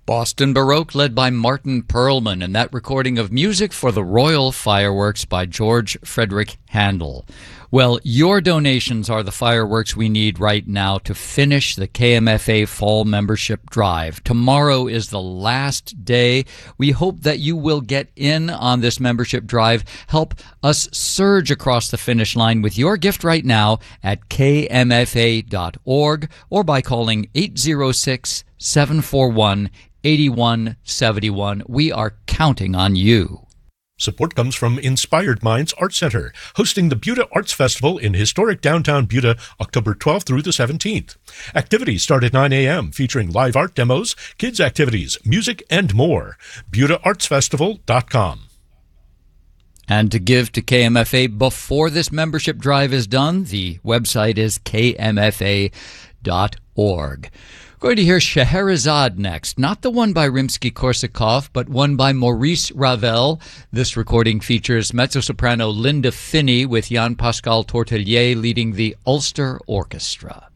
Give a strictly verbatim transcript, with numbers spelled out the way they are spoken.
Boston Baroque led by Martin Perlman, and that recording of Music for the Royal Fireworks by George Frederick Handel. Well, your donations are the fireworks we need right now to finish the K M F A Fall Membership Drive. Tomorrow is the last day. We hope that you will get in on this membership drive. Help us surge across the finish line with your gift right now at K M F A dot org or by calling eight zero six, seven four one, eight one seven one. We are counting on you. Support comes from Inspired Minds Art Center, hosting the Buda Arts Festival in historic downtown Buda, October twelfth through the seventeenth. Activities start at nine a.m., featuring live art demos, kids' activities, music, and more. Buda Arts Festival dot com. And to give to K M F A before this membership drive is done, the website is K M F A dot org. Going to hear Scheherazade next. Not the one by Rimsky-Korsakov, but one by Maurice Ravel. This recording features mezzo-soprano Linda Finney with Jan-Pascal Tortelier leading the Ulster Orchestra.